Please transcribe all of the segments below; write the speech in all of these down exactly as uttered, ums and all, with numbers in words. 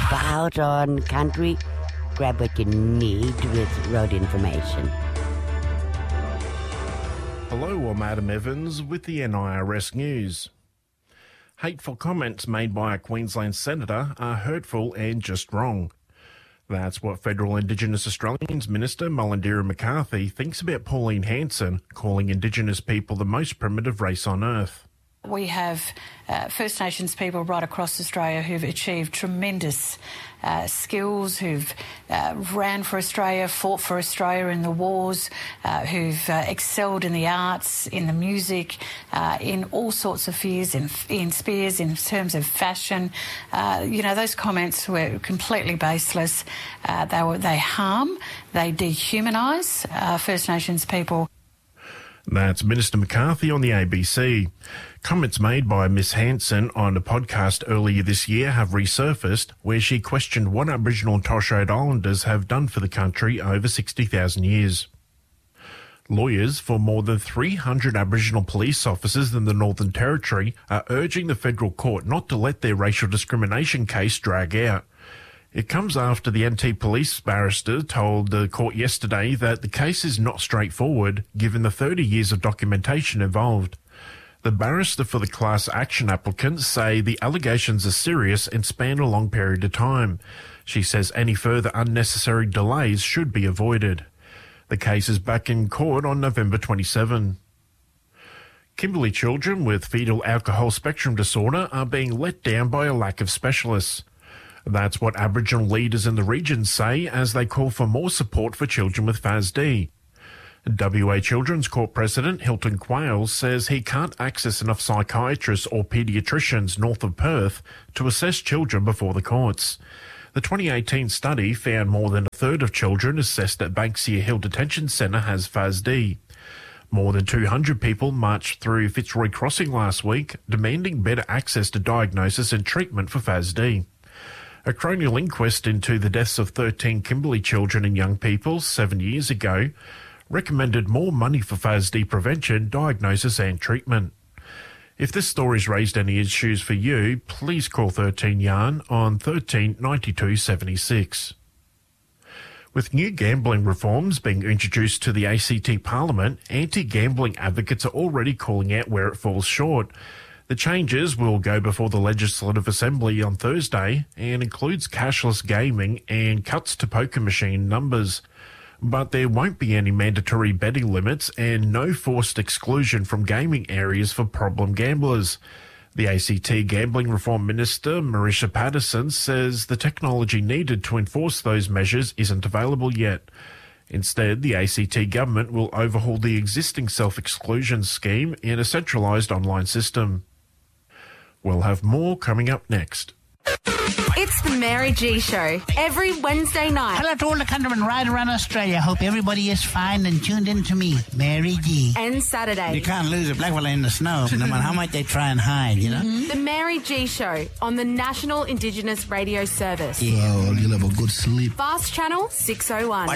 Files on country. Grab what you need with road information. Hello, I'm Adam Evans with the N I R S News. Hateful comments made by a Queensland senator are hurtful and just wrong. That's what Federal Indigenous Australians Minister Mullendera McCarthy thinks about Pauline Hanson calling Indigenous people the most primitive race on earth. We have uh, First Nations people right across Australia who've achieved tremendous uh, skills, who've uh, ran for Australia, fought for Australia in the wars, uh, who've uh, excelled in the arts, in the music, uh, in all sorts of spheres, in, in spheres, in terms of fashion. Uh, you know, those comments were completely baseless. Uh, they were, they harm, they dehumanise uh, First Nations people. That's Minister McCarthy on the A B C. Comments made by Miss Hanson on a podcast earlier this year have resurfaced, where she questioned what Aboriginal and Torres Strait Islanders have done for the country over sixty thousand years. Lawyers for more than three hundred Aboriginal police officers in the Northern Territory are urging the federal court not to let their racial discrimination case drag out. It comes after the anti-police barrister told the court yesterday that the case is not straightforward given the thirty years of documentation involved. The barrister for the class action applicants say the allegations are serious and span a long period of time. She says any further unnecessary delays should be avoided. The case is back in court on November twenty-seventh. Kimberley children with fetal alcohol spectrum disorder are being let down by a lack of specialists. That's what Aboriginal leaders in the region say as they call for more support for children with F A S D. W A Children's Court President Hilton Quayle says he can't access enough psychiatrists or paediatricians north of Perth to assess children before the courts. The twenty eighteen study found more than a third of children assessed at Banksia Hill Detention Centre has F A S D. More than two hundred people marched through Fitzroy Crossing last week, demanding better access to diagnosis and treatment for F A S D. A coronial inquest into the deaths of thirteen Kimberley children and young people seven years ago recommended more money for F A S D prevention, diagnosis and treatment. If this story's raised any issues for you, please call thirteen Yarn on thirteen ninety-two seventy-six. With new gambling reforms being introduced to the A C T Parliament, anti-gambling advocates are already calling out where it falls short. The changes will go before the Legislative Assembly on Thursday and includes cashless gaming and cuts to poker machine numbers. But there won't be any mandatory betting limits and no forced exclusion from gaming areas for problem gamblers. The A C T Gambling Reform Minister, Marisha Patterson, says the technology needed to enforce those measures isn't available yet. Instead, the A C T government will overhaul the existing self-exclusion scheme in a centralised online system. We'll have more coming up next. It's the Mary G Show, every Wednesday night. Hello to all the countrymen right around Australia. Hope everybody is fine and tuned in to me, Mary G. And Saturday. You can't lose a black fella in the snow, no matter how much they try and hide, you know? Mm-hmm. The Mary G Show on the National Indigenous Radio Service. Yeah, well, you'll have a good sleep. Fast Channel six oh one.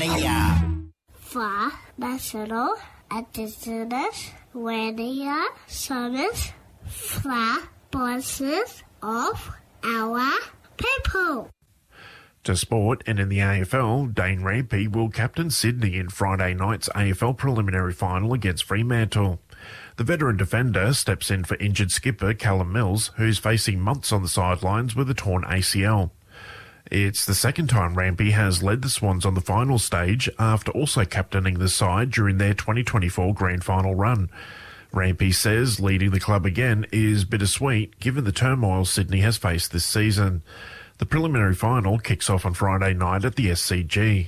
For National Indigenous Radio Service, for voices of our people. To sport, and in the A F L, Dane Rampy will captain Sydney in Friday night's A F L preliminary final against Fremantle. The veteran defender steps in for injured skipper Callum Mills, who's facing months on the sidelines with a torn A C L. It's the second time Rampy has led the Swans on the final stage after also captaining the side during their twenty twenty-four grand final run. Rampy says leading the club again is bittersweet given the turmoil Sydney has faced this season. The preliminary final kicks off on Friday night at the S C G.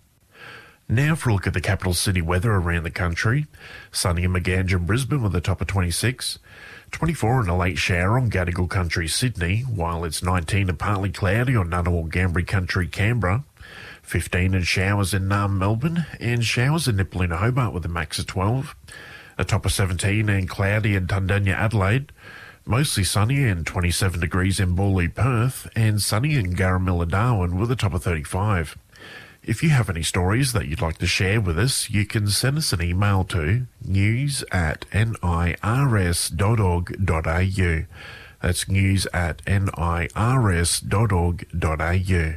Now for a look at the capital city weather around the country. Sunny in Maganja, Brisbane with a top of twenty-six. twenty-four and a late shower on Gadigal Country, Sydney, while it's nineteen and partly cloudy on Ngunnawal, Gambri Country, Canberra. fifteen and showers in Naarm, Melbourne, and showers in Nipaluna, Hobart with a max of twelve. A top of seventeen and cloudy in Tundanya, Adelaide. Mostly sunny and twenty-seven degrees in Bawley, Perth, and sunny in Garramilla, Darwin with a top of thirty-five. If you have any stories that you'd like to share with us, you can send us an email to news at nirs dot org dot au. That's news at n i r s dot org dot a u.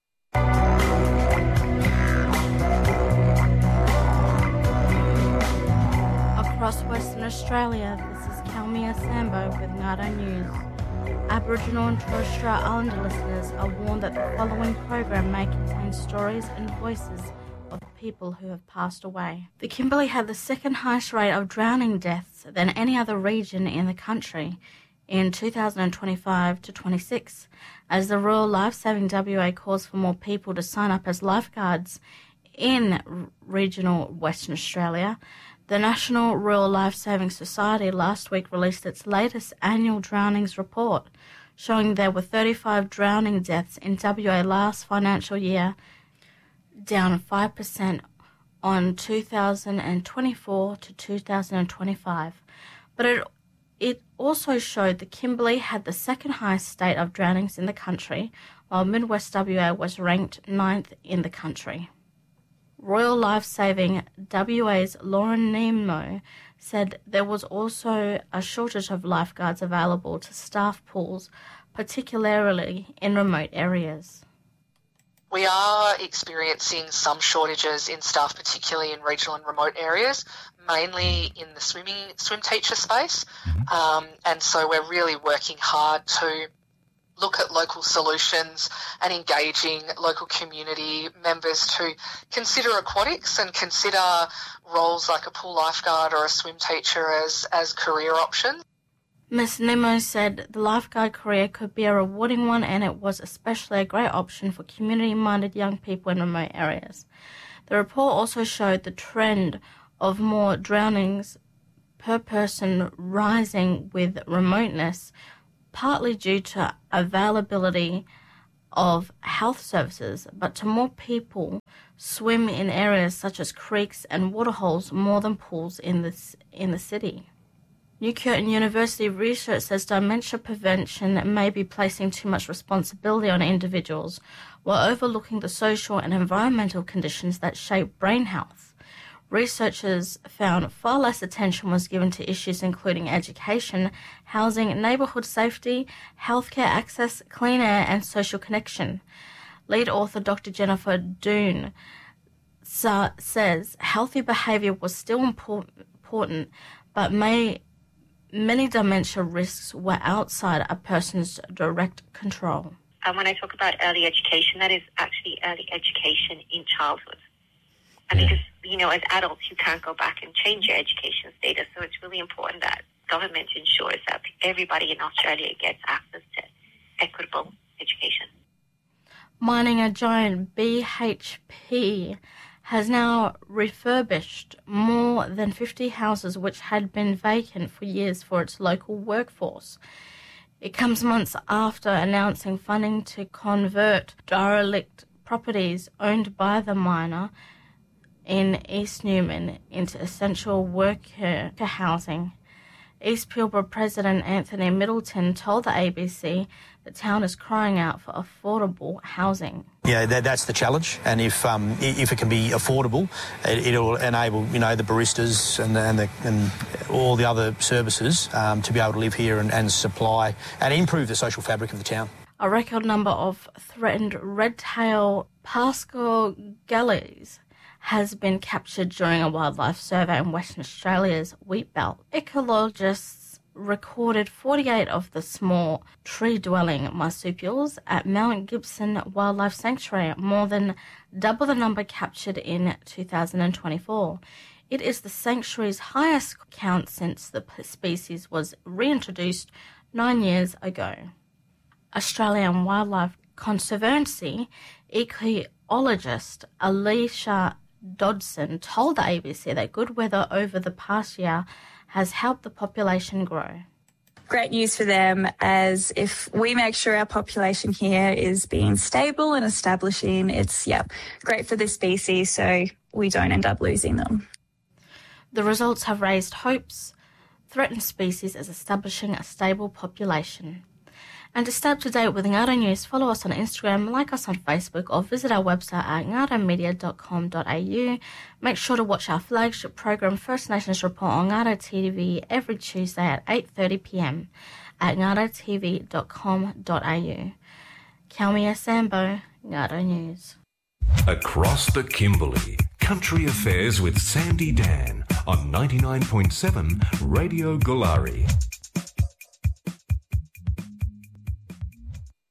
Across Western Australia, this is Kalmia Sambo with Ngaro News. Aboriginal and Torres Strait Islander listeners are warned that the following program may contain stories and voices of people who have passed away. The Kimberley had the second highest rate of drowning deaths than any other region in the country in two thousand twenty-five to twenty-six, as the Royal Lifesaving W A calls for more people to sign up as lifeguards in regional Western Australia. The National Royal Lifesaving Society last week released its latest annual drownings report, showing there were thirty-five drowning deaths in W A last financial year, down five percent on two thousand twenty-four to two thousand twenty-five. But it, it also showed the Kimberley had the second highest state of drownings in the country, while Midwest W A was ranked ninth in the country. Royal Lifesaving W A's Lauren Nemo said there was also a shortage of lifeguards available to staff pools, particularly in remote areas. We are experiencing some shortages in staff, particularly in regional and remote areas, mainly in the swimming swim teacher space. Um, and so we're really working hard to look at local solutions and engaging local community members to consider aquatics and consider roles like a pool lifeguard or a swim teacher as, as career options. Miz Nemo said the lifeguard career could be a rewarding one, and it was especially a great option for community-minded young people in remote areas. The report also showed the trend of more drownings per person rising with remoteness, partly due to availability of health services, but to more people swim in areas such as creeks and waterholes more than pools in the, in the city. New Curtin University research says dementia prevention may be placing too much responsibility on individuals while overlooking the social and environmental conditions that shape brain health. Researchers found far less attention was given to issues including education, housing, neighbourhood safety, healthcare access, clean air and social connection. Lead author Doctor Jennifer Doon sa- says healthy behaviour was still impor- important, but may, many dementia risks were outside a person's direct control. And when I talk about early education, that is actually early education in childhood. And because, you know, as adults, you can't go back and change your education status. So it's really important that government ensures that everybody in Australia gets access to equitable education. Mining a giant B H P has now refurbished more than fifty houses which had been vacant for years for its local workforce. It comes months after announcing funding to convert derelict properties owned by the miner in East Newman into essential worker housing. East Pilbara President Anthony Middleton told the A B C the town is crying out for affordable housing. Yeah, that, that's the challenge, and if um, if it can be affordable, it, it'll enable, you know, the baristas and the, and, the, and all the other services um, to be able to live here and, and supply and improve the social fabric of the town. A record number of threatened red-tailed pascal gullies has been captured during a wildlife survey in Western Australia's wheat belt. Ecologists recorded forty-eight of the small tree-dwelling marsupials at Mount Gibson Wildlife Sanctuary, more than double the number captured in two thousand twenty-four. It is the sanctuary's highest count since the species was reintroduced nine years ago. Australian Wildlife Conservancy ecologist Alicia Dodson told the A B C that good weather over the past year has helped the population grow. Great news for them, as if we make sure our population here is being stable and establishing, it's, yeah, great for the species so we don't end up losing them. The results have raised hopes. Threatened species is establishing a stable population. And to stay up to date with Ngaro News, follow us on Instagram, like us on Facebook, or visit our website at ngaro media dot com dot a u. Make sure to watch our flagship program, First Nations Report, on Ngaro T V every Tuesday at eight thirty p m. at ngaro t v dot com dot a u. Kalmia Sambo, Ngaro News. Across the Kimberley, Country Affairs with Sandy Dan on ninety-nine point seven Radio Galari.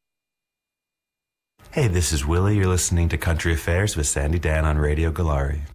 Hey, this is Willie. You're listening to Country Affairs with Sandy Dan on Radio Galari.